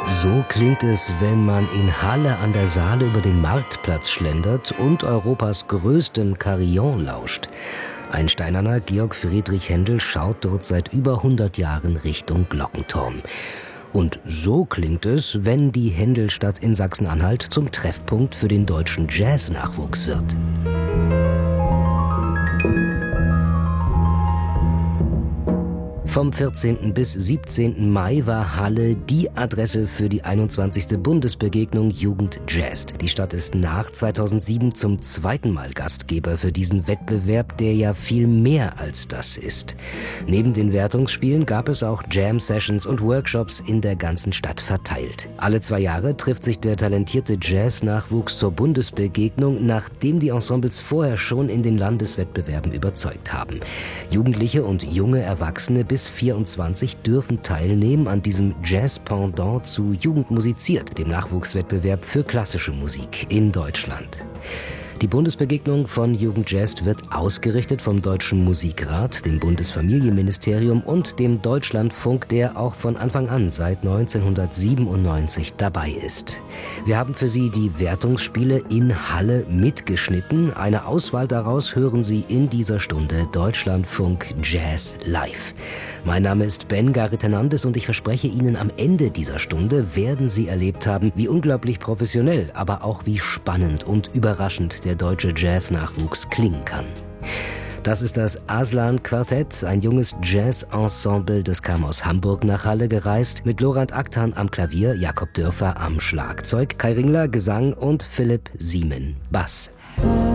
So klingt es, wenn man in Halle an der Saale über den Marktplatz schlendert und Europas größtem Carillon lauscht. Ein steinerner Georg Friedrich Händel schaut dort seit über 100 Jahren Richtung Glockenturm. Und so klingt es, wenn die Händelstadt in Sachsen-Anhalt zum Treffpunkt für den deutschen Jazz-Nachwuchs wird. Vom 14. bis 17. Mai war Halle die Adresse für die 21. Bundesbegegnung Jugend Jazz. Die Stadt ist nach 2007 zum zweiten Mal Gastgeber für diesen Wettbewerb, der ja viel mehr als das ist. Neben den Wertungsspielen gab es auch Jam-Sessions und Workshops in der ganzen Stadt verteilt. Alle 2 Jahre trifft sich der talentierte Jazz-Nachwuchs zur Bundesbegegnung, nachdem die Ensembles vorher schon in den Landeswettbewerben überzeugt haben. Jugendliche und junge Erwachsene bis 24 dürfen teilnehmen an diesem Jazz-Pendant zu Jugend musiziert, dem Nachwuchswettbewerb für klassische Musik in Deutschland. Die Bundesbegegnung von Jugend Jazz wird ausgerichtet vom Deutschen Musikrat, dem Bundesfamilienministerium und dem Deutschlandfunk, der auch von Anfang an seit 1997 dabei ist. Wir haben für Sie die Wertungsspiele in Halle mitgeschnitten. Eine Auswahl daraus hören Sie in dieser Stunde Deutschlandfunk Jazz live. Mein Name ist Ben Garrit Hernandez und ich verspreche Ihnen, am Ende dieser Stunde werden Sie erlebt haben, wie unglaublich professionell, aber auch wie spannend und überraschend der deutsche Jazz-Nachwuchs klingen kann. Das ist das Aslan Quartett, ein junges Jazz-Ensemble, das kam aus Hamburg nach Halle gereist, mit Lorand Aktan am Klavier, Jakob Dörfer am Schlagzeug, Kai Ringler Gesang und Philipp Siemen Bass.